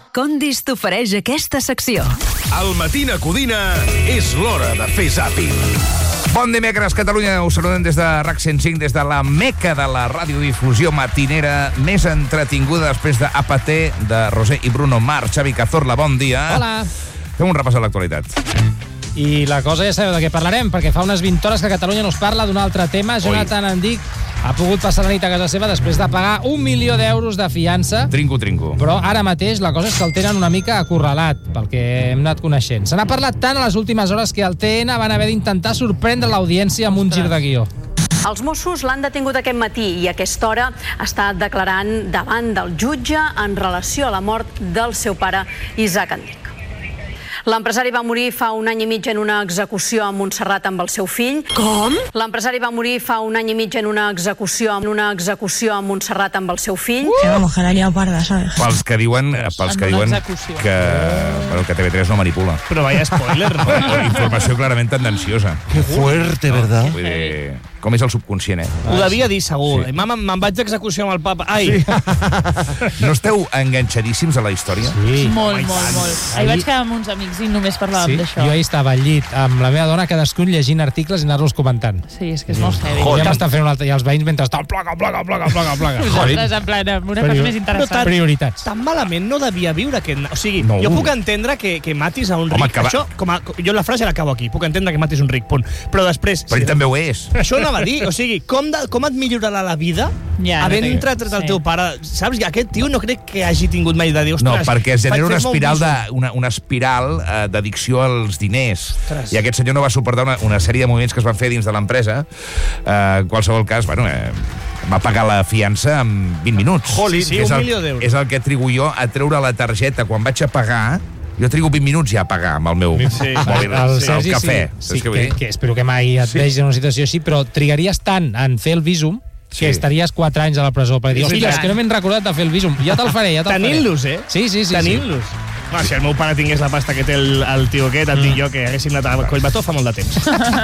Condis t'ofereix aquesta secció. Al Matina Codina és l'hora de fer zàping. Bon dimecres, Catalunya. Us saludem des de RAC 105, des de la meca de la radiodifusió matinera més entretinguda després d'APT, de Roser i Bruno Mars. Xavi Cazorla, bon dia. Hola. Fem un repàs a l'actualitat. I la cosa ja sabeu de què parlarem, perquè fa unes 20 hores que Catalunya no us parla d'un altre tema. Jonathan Andic ha pogut passar la nit a casa seva després de pagar 1 milió d'euros de fiança. Trinco. Però ara mateix la cosa és que el tenen una mica acorralat, pel que hem anat coneixent. Se n'ha parlat tant a les últimes hores que el TN van haver d'intentar sorprendre l'audiència amb un gir de guió. Els Mossos l'han detingut aquest matí i a aquesta hora està declarant davant del jutge en relació a la mort del seu pare, Isaac Andic. L'empresari va morir fa 1 any i mig en una execució a Montserrat amb el seu fill. Com? L'empresari va morir fa 1 any i mig en una execució a Montserrat amb el seu fill. Que vamos, que la liado parda, ¿sabes? Pels que diuen que TV3 no manipula. Però vaya spoiler, no? Informació clarament tendenciosa. Que fuerte, ¿verdad? Vull dir, com és el subconscient, Ho devia dir, segur. Sí. Mama, me'n vaig d'execució amb el papa. Ai! Sí. No esteu enganxadíssims a la història? Sí. Molt. Ahir vaig quedar amb uns amics i només parlàvem d'això. Jo ahir estava al llit amb la meva dona, cadascun llegint articles i anar-los comentant. Sí, és que és molt heavy. Ja m'està fent un altre, i els veïns mentre estan plaga. Nosaltres, en plan, amb una cosa més interessant. Prioritats. Tan malament no devia viure aquest... O sigui, No. jo puc entendre que matis a un Home, ric. que va- Això, jo la frase l'acabo aquí. Puc entendre que matis un ric, punt. Però després... Però ell també ho és. Això anava a dir, o sigui, com et millorarà la vida Ja, havent no tret el teu pare? Saps? Aquest tio no crec que hagi tingut mai de dir, No, ostres, perquè es genera vaig una fer-me un espiral, una espiral d'addicció als diners. I aquest senyor no va suportar una sèrie de moviments que es van fer dins de l'empresa. En qualsevol cas, va pagar la fiança en 20 minuts. Joli, sí, Que és 1 el- milió d'euros. És el que trigo jo a treure la targeta quan vaig a pagar. Jo trigo 20 minuts ja a pagar amb el meu mòbil, el Sergi, cafè. sí, Saps què vull dir? que espero que mai et vegis en una situació així, però trigaries tant en fer el visum que estaries 4 anys a la presó per dir, Sí, ostres, tant. que no m'he recordat de fer el visum. Ja te'l faré, Tenint-los, Sí. Tenint-los. Bueno, si el meu pare tingués la pasta que té el tio aquest, et dic jo que haguéssim anat a Collbató fa molt de temps.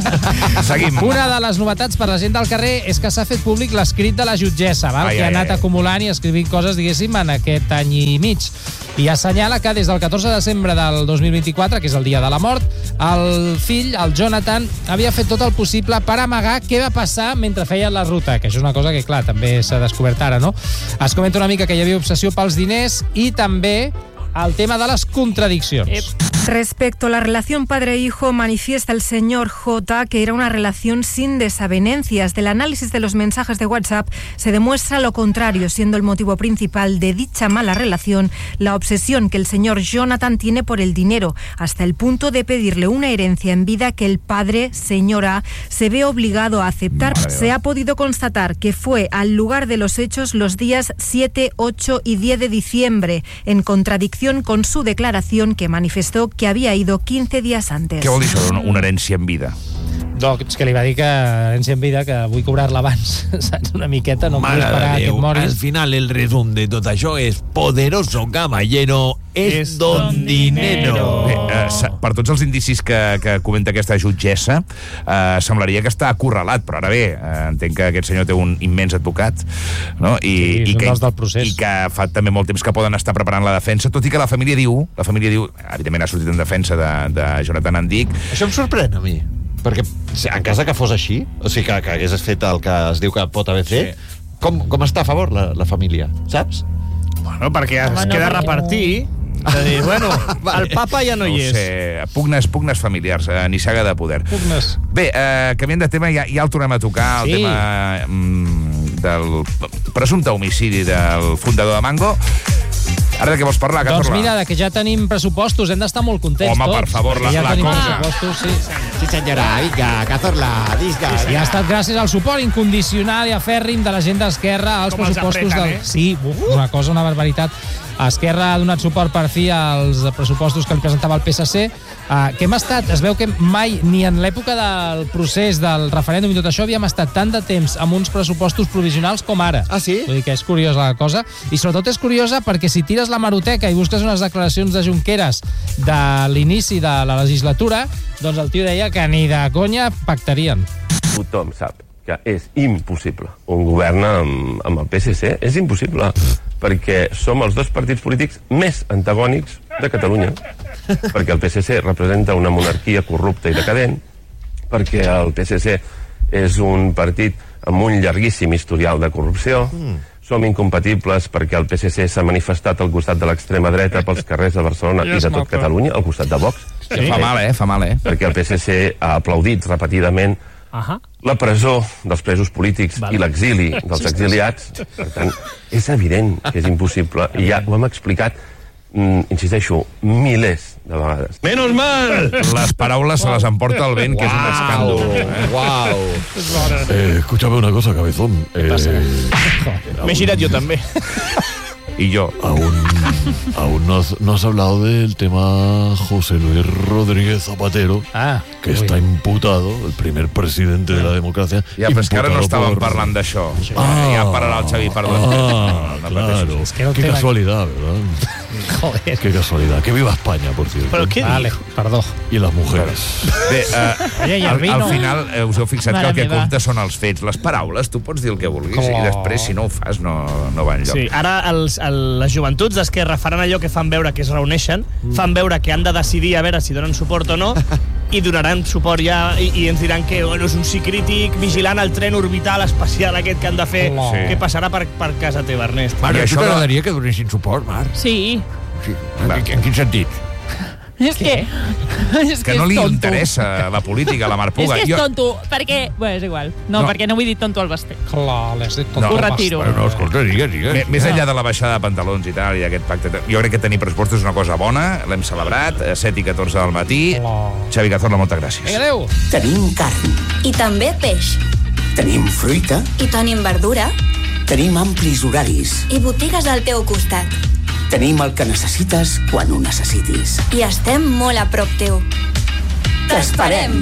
Seguim. Una de les novetats per la gent del carrer és que s'ha fet públic l'escrit de la jutgessa, que ha anat acumulant i escrivint coses, diguéssim, en aquest any i mig. I assenyala que des del 14 de desembre del 2024, que és el dia de la mort, el fill, el Jonathan, havia fet tot el possible per amagar què va passar mentre feia la ruta, que això és una cosa que, clar, també s'ha descobert ara, no? Es comenta una mica que hi havia obsessió pels diners i també el tema de les contradiccions. Respecto a la relación padre-hijo, manifiesta el señor J que era una relación sin desavenencias. Del análisis de los mensajes de WhatsApp se demuestra lo contrario, siendo el motivo principal de dicha mala relación la obsesión que el señor Jonathan tiene por el dinero, hasta el punto de pedirle una herencia en vida que el padre, señora, se ve obligado a aceptar. Se ha podido constatar que fue al lugar de los hechos los días 7, 8 y 10 de diciembre, en contradicción con su declaración que manifestó que había ido 15 días antes. Què vol dir això, una herència en vida? Doncs que li va dir que herència en vida, que vull cobrar-la abans, saps? Una miqueta, no vull esperar que et Al moris. final el resum de tot això és poderoso caballero és don dinero. Bé, per tots els indicis que comenta aquesta jutgessa, semblaria que està acorralat, però ara bé, entenc que aquest senyor té un immens advocat, no? Sí, és un dels del procés. I que fa també molt temps que poden estar preparant la defensa, tot i que la família diu, evidentment ha sortit en defensa de Jonathan Andic. Això em sorprèn a mi, perquè en cas que fos així, o sigui que hagués fet el que es diu que pot haver fet, com està a favor la família, saps? Bueno, perquè es queda a repartir. És a dir, bueno, el papa ja no hi és. No sé, pugnes familiars, ni saga de poder. Pugnes. Bé, canviant de tema, ja el tornem a tocar, el tema del presumpte homicidi del fundador de Mango. Ara de què vols parlar, Cazorla? Doncs mira, que ja tenim pressupostos, hem d'estar molt contents Home, tots. per favor, perquè ja la tenim cosa. pressupostos, sí. Sí, senyora, vinga, Cazorla, disga. I ha estat gràcies al suport incondicional i afèrrim de la gent d'Esquerra als Com els pressupostos apreten, Sí, una cosa, una barbaritat. Esquerra ha donat suport per fi als pressupostos que li presentava el PSC, que hem estat, es veu que mai, ni en l'època del procés del referèndum i tot això, havíem estat tant de temps amb uns pressupostos provisionals com ara. Ah, sí? Vull dir que és curiosa la cosa, i sobretot és curiosa perquè si tires la hemeroteca i busques unes declaracions de Junqueras de l'inici de la legislatura, doncs el tio deia que ni de conya pactarien. Tothom sap que és impossible un govern amb el PSC, és impossible. perquè som els dos partits polítics més antagònics de Catalunya, perquè el PSC representa una monarquia corrupta i decadent, perquè el PSC és un partit amb un llarguíssim historial de corrupció, som incompatibles perquè el PSC s'ha manifestat al costat de l'extrema dreta pels carrers de Barcelona i de tot Catalunya, al costat de Vox. Sí. Fa mal, eh? Perquè el PSC ha aplaudit repetidament la presó dels presos polítics i l'exili dels exiliats. Per tant, és evident que és impossible, i ja ho hem explicat, insisteixo, milers de vegades. Menos mal! Les paraules se les emporta el vent, que és un escàndol. Escúchame una cosa, cabezón. M'he girat jo també. Y yo. Aún no has hablado del tema José Luis Rodríguez Zapatero, que está imputado, el primer presidente de la democracia. Ja, però és que ara no estàvem parlant d'això. Ja parlarà el Xavi, perdó. Claro. Qué casualidad, ¿verdad? Joder. Qué casualidad. Que viva España, por cierto. Però què dic? Perdó. I les mujeres. Bé, al final us heu fixat que el que compta són els fets. Les paraules, tu pots dir el que vulguis i després, si no ho fas, no va enlloc. Sí, ara les joventuts d'Esquerra faran allò que fan veure que es reuneixen, fan veure que han de decidir a veure si donen suport o no, i donaran suport ja i ens diran que és un sí crític vigilant el tren orbital espacial aquest que han de fer, que passarà per casa teva, Ernest. Marc, a tu t'agradaria que donessin suport, Marc? Sí. En quin sentit? És que no li interessa la política a la Marc Puga. És que és tonto, perquè... Bé, és igual. No, perquè no vull dir tonto al Basté. Clar, l'has dit tonto. Ho retiro. No, escolta, digues. Més enllà de la baixada de pantalons i tal, i aquest pacte... Jo crec que tenir pressupostos és una cosa bona, l'hem celebrat, 7 i 14 del matí. Xavi Cazorla, moltes gràcies. Adéu. Tenim carn. I també peix. Tenim fruita. I tenim verdura. Tenim amplis horaris. I botigues al teu costat. Tenim el que necessites quan ho necessitis. I estem molt a prop teu. T'esperem!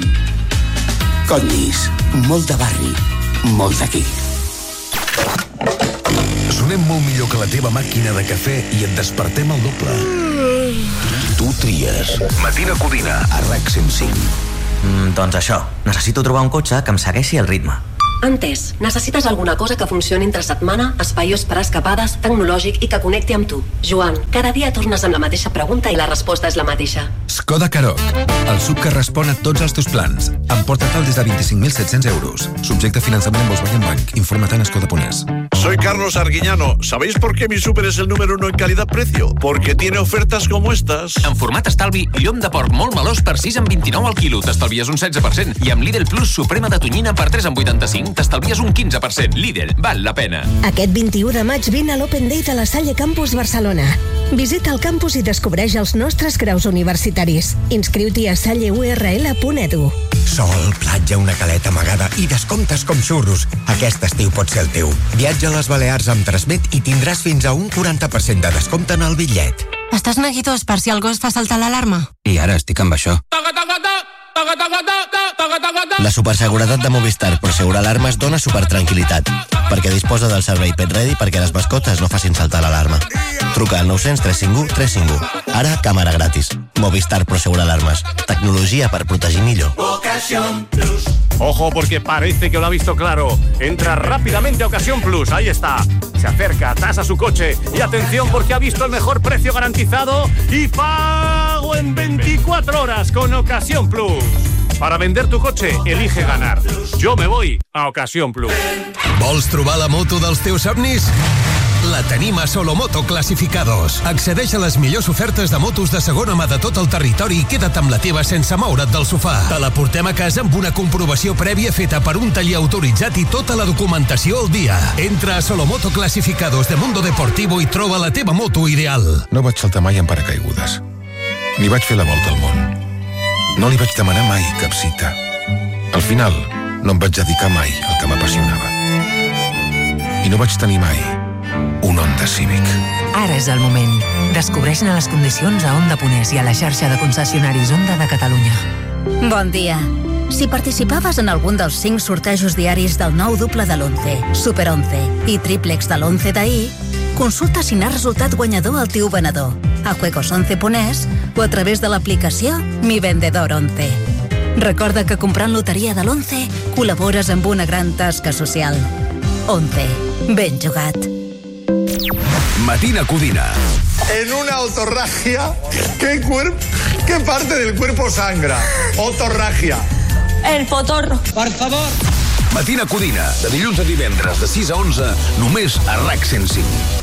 Condis, molt de barri, molt d'aquí. Sonem molt millor que la teva màquina de cafè i et despertem el doble. Tu tries. Matina Codina, a RAC 105. Doncs això, necessito trobar un cotxe que em segueixi el ritme. Entès. Necessites alguna cosa que funcioni entre setmana, espaiós per escapades, tecnològic i que connecti amb tu. Joan, cada dia tornes amb la mateixa pregunta i la resposta és la mateixa. Skoda Karoq, el SUV que respon a tots els teus plans. Emporta-te'l des de 25.700 euros. Subjecte a finançament en Volkswagen Bank. Informa't en Skoda.es. Soy Carlos Arguiñano. ¿Sabéis por qué mi súper es el número 1 en calidad-precio? Porque tiene ofertas como estas. En format estalvi, llom de porc molt melós per 6,29 al quilo. T'estalvies un 16%. I amb Lidl Plus Suprema de tonyina per 3,85 t'estalvies un 15%. Lidl, val la pena. Aquest 21 de maig vine a l'Open Day de la Salle Campus Barcelona. Visita el campus i descobreix els nostres graus universitaris. Inscriu-t'hi a salleurl.edu. Sol, platja, una caleta amagada i descomptes com xurros. Aquest estiu pot ser el teu. Viatja a les Balears amb Transmet i tindràs fins a un 40% de descompte en el bitllet. Estàs neguitós per si el gos fa saltar l'alarma? I ara estic amb això. La superseguretat de Movistar Prosegur Alarmes dona supertranquil·litat, perquè disposa del servei Pet Ready perquè les mascotes no facin saltar l'alarma. Truca al 900 351 351. Ara, càmera gratis. Movistar Prosegur Alarmes. Tecnologia per protegir millor. Ocasión Plus. Ojo, porque parece que lo ha visto claro. Entra rápidamente a Ocasión Plus. Ahí está. Se acerca, tasa su coche. Y atención, porque ha visto el mejor precio garantizado y pago en 24 horas con Ocasión Plus. Para vender tu coche, elige ganar. Yo me voy a Ocasión Plus. Vols trobar la moto dels teus somnis? La tenim a Solomoto Clasificados. Accedeix a les millors ofertes de motos de segona mà de tot el territori i queda't amb la teva sense moure't del sofà. Te la portem a casa amb una comprovació prèvia feta per un taller autoritzat i tota la documentació al dia. Entra a Solomoto Clasificados de Mundo Deportivo i troba la teva moto ideal. No vaig saltar mai en paracaigudes. Ni vaig fer la volta al món. No li vaig demanar mai cap cita. Al final, no em vaig dedicar mai al que m'apassionava. I no vaig tenir mai un Honda Civic. Ara és el moment. Descobreix-ne les condicions a Honda.es i a la xarxa de concessionaris Honda de Catalunya. Bon dia. Si participaves en algun dels 5 sortejos diaris del nou doble de l'11, Super 11 i Triplex de l'11 d'ahir, consulta si n'ha resultat guanyador al teu venedor, a juegos11.es o a través de l'aplicació Mi Vendedor 11. Recorda que comprant loteria de l'11 col·labores amb una gran tasca social. 11. Ben jugat. Matina Codina. En una otorragia, ¿qué parte del cuerpo sangra? Otorragia. El potorro. Por favor. Matina Codina, de dilluns a divendres, de 6 a 11, només a RAC 105.